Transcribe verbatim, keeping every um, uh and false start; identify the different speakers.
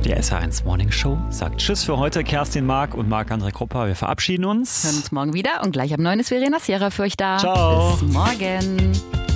Speaker 1: Die S H eins Morning Show sagt Tschüss für heute. Kerstin, Marc und Marc-André Krupper. Wir verabschieden uns.
Speaker 2: Wir hören uns morgen wieder und gleich ab neun ist Verena Sierra für euch da.
Speaker 1: Ciao.
Speaker 2: Bis morgen.